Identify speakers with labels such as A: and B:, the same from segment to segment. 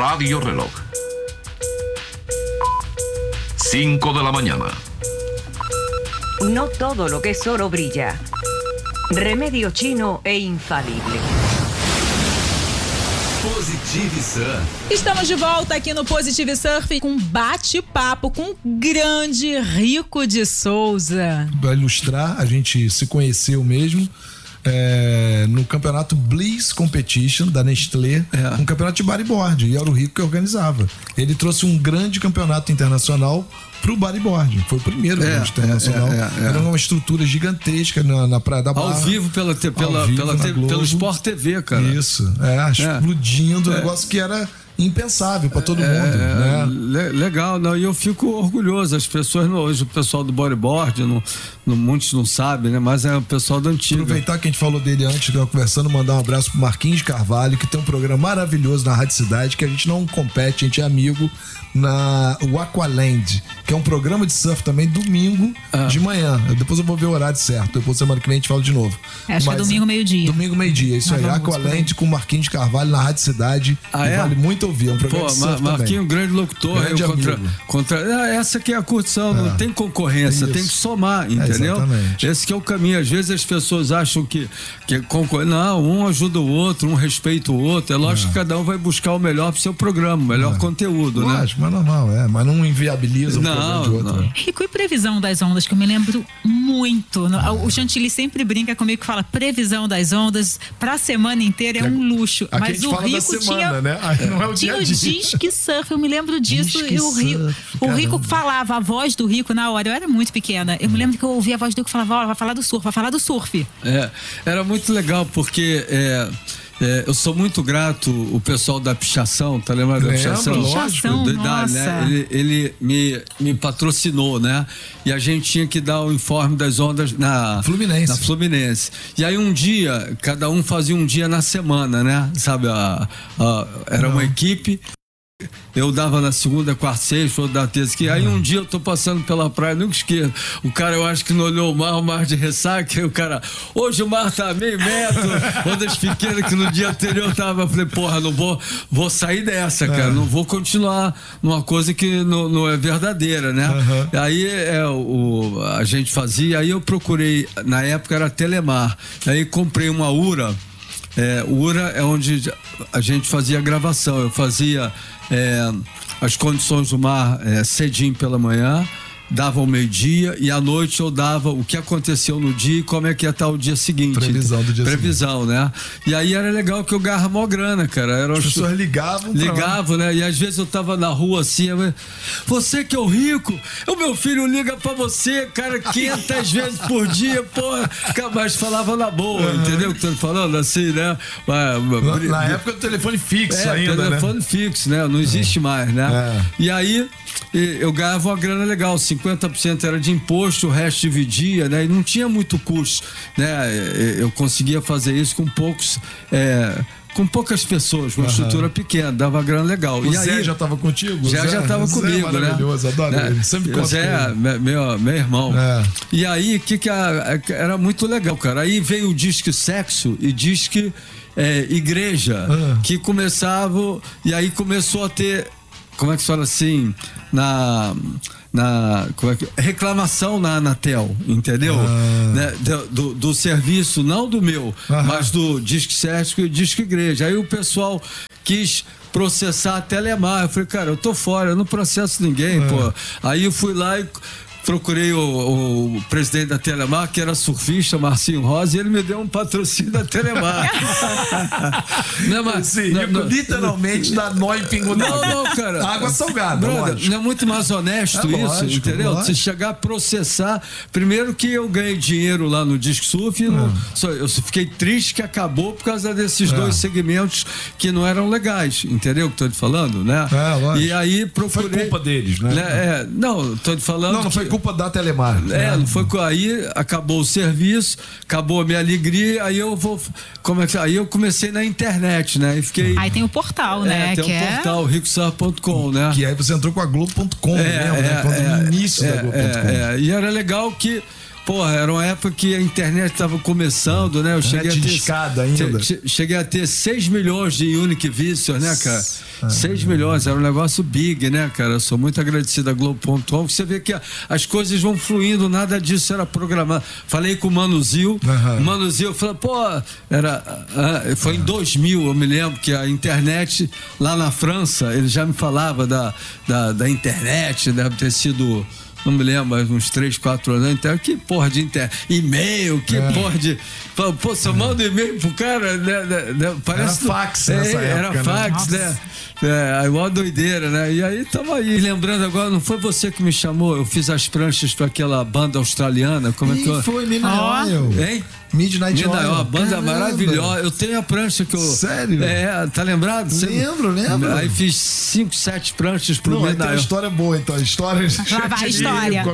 A: Radio Reloj. 5 de la mañana.
B: No todo lo que es oro brilla. Remedio chino e infalible.
C: Positive Surf.
D: Estamos de volta aqui no Positive Surf com bate-papo com o grande Rico de Souza.
E: Para ilustrar, a gente se conheceu mesmo no campeonato Bliss Competition da Nestlé, um campeonato de bodyboard, e era o Rico que organizava. Ele trouxe um grande campeonato internacional pro bodyboard. Foi o primeiro grande internacional. Era uma estrutura gigantesca na Praia da Barra.
F: Ao vivo pelo Sport TV, cara.
E: Isso, explodindo, um negócio que era impensável para todo mundo, né?
F: Legal, não, e eu fico orgulhoso. As pessoas, hoje o pessoal do bodyboard, muitos não sabem, né? Mas é o pessoal da antiga.
E: Aproveitar que a gente falou dele antes, que eu conversando, mandar um abraço pro Marquinhos Carvalho, que tem um programa maravilhoso na Rádio Cidade, que a gente não compete, a gente é amigo, o Aqualand, que é um programa de surf também, domingo de manhã. Depois eu vou ver o horário certo, depois semana que vem a gente fala de novo.
D: Acho que é domingo meio-dia.
E: Domingo meio-dia, isso aí. Aqualand com o Marquinhos Carvalho na Rádio Cidade. Vale muito ouvir, é um programa de surf
F: Marquinhos,
E: também.
F: grande locutor. Essa que é a curtição, não tem concorrência, tem que somar, entendeu?
E: Exatamente.
F: Esse que é o caminho. Às vezes as pessoas acham que não, um ajuda o outro, um respeita o outro. É lógico que cada um vai buscar o melhor pro seu programa, o melhor conteúdo, né?
E: Lógico, mas normal, mas não inviabiliza um programa de outro.
F: Não.
D: Rico, e previsão das ondas, que eu me lembro muito. O Chantilly sempre brinca comigo, que fala previsão das ondas pra semana inteira é um luxo.
E: Aqui
D: Mas
E: a gente
D: o
E: fala
D: Rico
E: da semana, né? Aí não é o dia a dia.
D: tinha o Disque Surf, eu me lembro disso.
E: Disque
D: E o Rico falava, a voz do Rico na hora, eu era muito pequena. Eu me lembro que eu ouvia a voz do Rico e falava, vai falar do surf.
F: Era muito legal, porque eu sou muito grato o pessoal da Pichação, tá lembrado da Pichação?
D: Pichação, nossa.
F: Ele me patrocinou, né? E a gente tinha que dar o informe das ondas na Fluminense. E aí um dia, cada um fazia um dia na semana, né? Sabe, era uma equipe. Eu dava na segunda, quarta, sexta, outro da terça. Aí um dia eu tô passando pela praia, nunca esqueço. O cara, eu acho que não olhou o mar de ressaca. E o cara, hoje o mar tá meio metro. Ondas pequenas que no dia anterior eu tava. Eu falei, porra, não vou sair dessa, cara. Não vou continuar numa coisa que não é verdadeira, né? Aí a gente fazia. Aí eu procurei, na época era Telemar. Aí comprei uma Ura. Ura é onde a gente fazia a gravação. Eu fazia as condições do mar cedinho pela manhã, dava ao meio-dia, e à noite eu dava o que aconteceu no dia e como é que ia estar o dia seguinte.
E: Previsão do dia seguinte.
F: Né? E aí era legal que eu ganhava mó grana, cara.
E: As pessoas ligavam,
F: né? E às vezes eu tava na rua assim, você que é o Rico, o meu filho liga pra você, cara, 500 vezes por dia, porra. Mas falava na boa, entendeu o que eu tô falando? Assim, né?
E: Na época do telefone fixo ainda,
F: telefone fixo, né? Não existe mais, né? E aí eu ganhava uma grana legal, 50% era de imposto, o resto dividia, né? E não tinha muito custo, né? Eu conseguia fazer isso com poucas pessoas, com uma estrutura pequena, dava grana legal.
E: O Zé já estava contigo?
F: Já estava comigo,
E: né? Maravilhoso, adoro ele. Sempre conta.
F: O Zé é meu irmão. E aí, era muito legal, cara. Aí veio o Disque Sexo e Disque Igreja, que começava, e aí começou a ter, como é que se fala assim, reclamação na Anatel, entendeu? Né? Do serviço, não do meu, mas do Disque Sexo e Disque Igreja. Aí o pessoal quis processar a Telemar. Eu falei, cara, eu tô fora, eu não processo ninguém, pô. Aí eu fui lá e procurei o presidente da Telemar, que era surfista, Marcinho Rosa, e ele me deu um patrocínio da Telemar.
E: Literalmente dá nó em pingo d'água.
F: Não, cara.
E: Água salgada,
F: brother, não é muito mais honesto isso, lógico, entendeu? Lógico. Se chegar a processar, primeiro que eu ganhei dinheiro lá no Disque Surf, eu fiquei triste que acabou por causa desses dois segmentos que não eram legais, entendeu o que tô te falando, né? E aí procurei...
E: Foi culpa deles, né?
F: Não, tô te falando...
E: Não foi culpa da Telemar.
F: Não foi. Aí acabou o serviço, acabou a minha alegria, aí aí eu comecei na internet, né? E fiquei.
D: Aí tem o portal, né?
F: Tem o portal, ricosurf.com, né?
E: Que aí você entrou com a Globo.com, no início da Globo.com.
F: E era legal que. Porra, era uma época que a internet estava começando, né? Eu cheguei a ter
E: escada ainda.
F: Cheguei a ter 6 milhões de unique visitors, né, cara? 6 milhões, era um negócio big, né, cara? Eu sou muito agradecido a Globo.com. Você vê que as coisas vão fluindo, nada disso era programado. Falei com o Manuzil, Manuzil falou, foi em 2000, eu me lembro que a internet lá na França, ele já me falava da internet, deve ter sido, não me lembro, uns 3, 4 anos, então, que porra de e-mail, que porra de... Pô, você manda e-mail pro cara, né? Parece...
E: Era fax nessa época,
F: era fax, né? É uma doideira, né? E aí, tamo aí. Lembrando agora, não foi você que me chamou? Eu fiz as pranchas pra aquela banda australiana. Como é que
E: foi Midnight Oil.
F: Hein?
E: Midnight Oil.
F: Uma banda maravilhosa. Eu tenho a prancha que eu...
E: Sério?
F: Tá lembrado?
E: Lembro.
F: Aí fiz 5, 7 pranchas pro Midnight Oil.
E: Tem uma história boa, então.
D: Lá vai a história.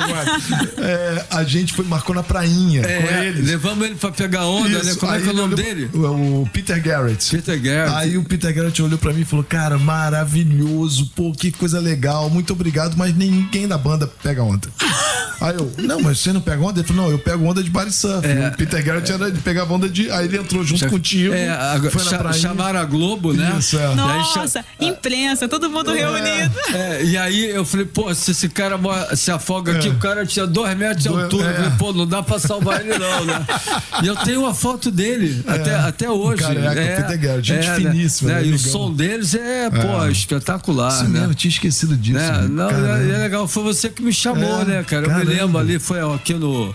E: A gente marcou na prainha com eles.
F: Levamos ele pra pegar onda, né? Como é que é o nome dele?
E: O Peter Garrett. Aí o Peter Garrett olhou pra mim e falou, cara, maravilhoso, pô, que coisa legal, muito obrigado, mas ninguém da banda pega onda. Aí eu, não, mas você não pega onda? Ele falou, não, eu pego onda de bar e surf. O Peter Garrett era de pegar onda de... Aí ele entrou junto contigo, foi na praia.
F: Chamaram a Globo, né?
E: Isso,
D: Nossa, imprensa, todo mundo reunido.
F: E aí eu falei, pô, se esse cara se afoga aqui, o cara tinha 2 metros de altura. Eu falei, pô, não dá pra salvar ele não, né? E eu tenho uma foto dele, até hoje.
E: Caraca, o Peter Garrett, gente finíssima.
F: Né? E o som deles pô, espetacular.
E: Isso
F: né?
E: mesmo, eu tinha esquecido disso.
F: Não, é legal, foi você que me chamou, né, cara? Eu me lembro ali, foi aqui no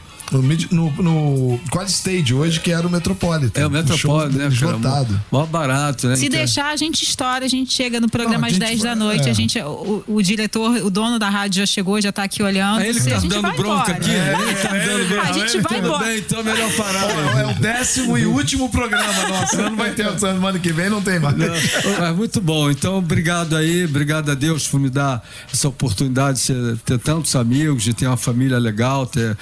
F: Quad Stage hoje, que era o Metropolitan. O Metropolitan, né, cara?
E: Esgotado.
F: Mó barato, né?
D: Se deixar, a gente estoura, a gente chega no programa às 10 da noite, a gente, o diretor, o dono da rádio já chegou, já tá aqui olhando.
F: É ele que tá dando bronca aqui. Ele tá dando bronca.
D: A gente vai embora.
F: Bem, então é melhor parar.
E: É o 10º e último programa nosso. Não vai ter semana que vem, não tem mais.
F: Mas muito bom. Então, obrigado aí. Obrigado a Deus por me dar essa oportunidade de ter tantos amigos, de ter uma família legal, ter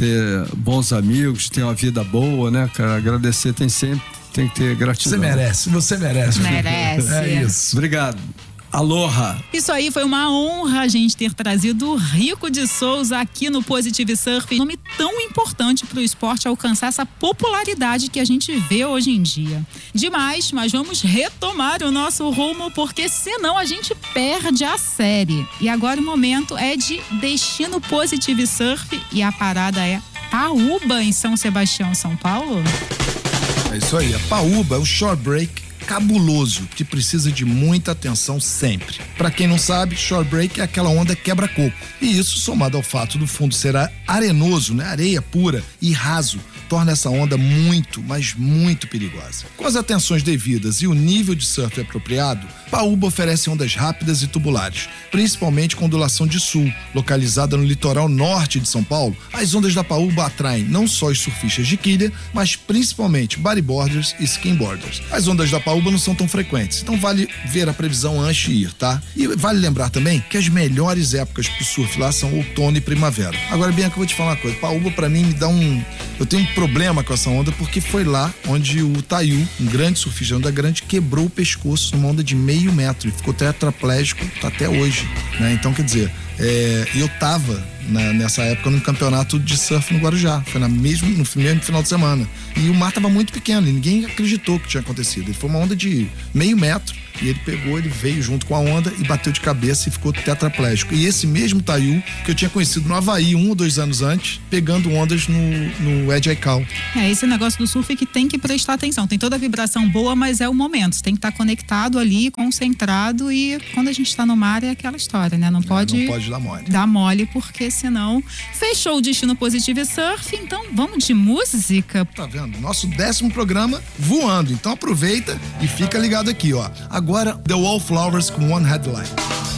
F: bons amigos, ter uma vida boa, né, cara? Agradecer tem que ter gratidão.
E: Você merece.
D: Merece.
E: É isso.
F: Obrigado. Aloha!
D: Isso aí, foi uma honra a gente ter trazido o Rico de Souza aqui no Positive Surf, nome tão importante para o esporte alcançar essa popularidade que a gente vê hoje em dia. Demais, mas vamos retomar o nosso rumo, porque senão a gente perde a série. E agora o momento é de Destino Positive Surf e a parada é Paúba, em São Sebastião, São Paulo.
E: É isso aí, a Paúba é o shore break cabuloso, que precisa de muita atenção sempre. Para quem não sabe, shore break é aquela onda quebra-coco. E isso, somado ao fato do fundo ser arenoso, né, areia pura e raso, torna essa onda muito, mas muito perigosa. Com as atenções devidas e o nível de surf apropriado, Paúba oferece ondas rápidas e tubulares, principalmente com ondulação de sul. Localizada no litoral norte de São Paulo, as ondas da Paúba atraem não só os surfistas de quilha, mas principalmente bodyboarders e skimboarders. As ondas da Paúba não são tão frequentes, então vale ver a previsão antes de ir, tá? E vale lembrar também que as melhores épocas pro surf lá são outono e primavera. Agora, Bianca, eu vou te falar uma coisa. Paúba, pra mim, me dá eu tenho um problema com essa onda, porque foi lá onde o Taiyu, um grande surfista de onda grande, quebrou o pescoço numa onda de meio metro e ficou tetraplégico até hoje, né? Então, quer dizer, eu tava nessa época no campeonato de surf no Guarujá, foi no mesmo final de semana, e o mar tava muito pequeno e ninguém acreditou que tinha acontecido. Ele foi uma onda de meio metro e ele veio junto com a onda e bateu de cabeça e ficou tetraplégico. E esse mesmo Taiyu que eu tinha conhecido no Havaí 1 ou 2 anos antes, pegando ondas no Edge Aikau.
D: Esse negócio do surf que tem que prestar atenção. Tem toda a vibração boa, mas é o momento. Você tem que estar conectado ali, concentrado, e quando a gente está no mar é aquela história, né? Não pode dar mole, porque senão fechou o Destino Positive Surf. Então vamos de música.
E: Tá vendo? Nosso 10º programa voando. Então aproveita e fica ligado aqui, ó. Agora, The Wallflowers com One Headline.